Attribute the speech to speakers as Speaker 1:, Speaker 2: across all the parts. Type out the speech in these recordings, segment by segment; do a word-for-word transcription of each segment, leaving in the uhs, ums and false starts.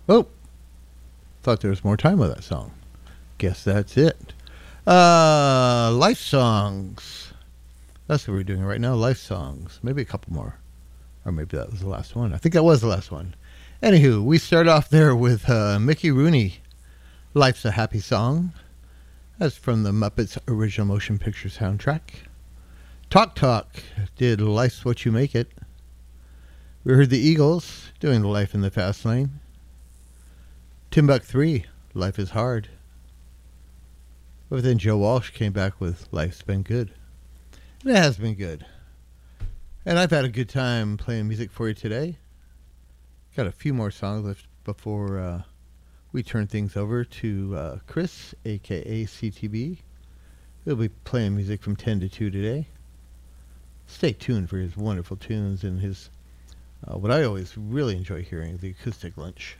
Speaker 1: Oh, thought there was more time with that song. Guess that's it. Uh, life songs. That's what we're doing right now. Life songs. Maybe a couple more. Or maybe that was the last one. I think that was the last one. Anywho, we start off there with uh, Mickey Rooney. Life's a Happy Song. That's from the Muppets original motion picture soundtrack. Talk Talk did Life's What You Make It. We heard the Eagles doing Life in the Fast Lane. Timbuk three, Life is Hard. But then Joe Walsh came back with Life's Been Good. And it has been good. And I've had a good time playing music for you today. Got a few more songs left before uh, we turn things over to uh, Chris, a k a. C T B. He'll be playing music from ten to two today. Stay tuned for his wonderful tunes and his, uh, what I always really enjoy hearing, the acoustic lunch.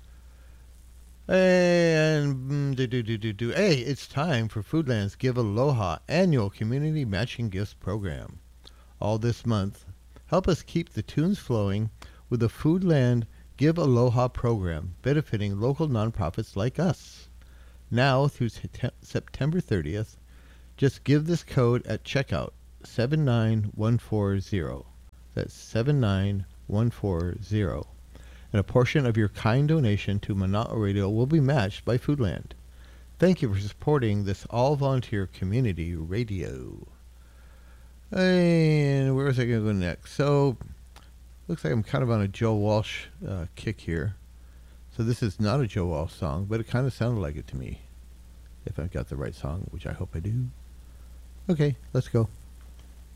Speaker 1: And, mm, do, do, do, do, do. Hey, it's time for Foodland's Give Aloha annual community matching gifts program. All this month, help us keep the tunes flowing with the Foodland Give Aloha program, benefiting local nonprofits like us. Now through September thirtieth, just give this code at checkout, seven nine one four zero. That's seven nine one four zero. And a portion of your kind donation to Mana'o Radio will be matched by Foodland. Thank you for supporting this all-volunteer community radio. And where was I going to go next? So, looks like I'm kind of on a Joe Walsh uh, kick here. So this is not a Joe Walsh song, but it kind of sounded like it to me. If I've got the right song, which I hope I do. Okay, let's go.